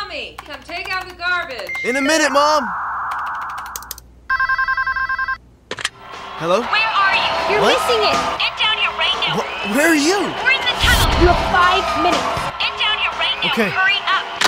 Tommy, come take out the garbage. In a minute, Mom. Hello? Where are you? You're What? missing it. Get down here right now. Where are you? We're in the tunnel. You have 5 minutes. Get down here right now. Okay. Hurry.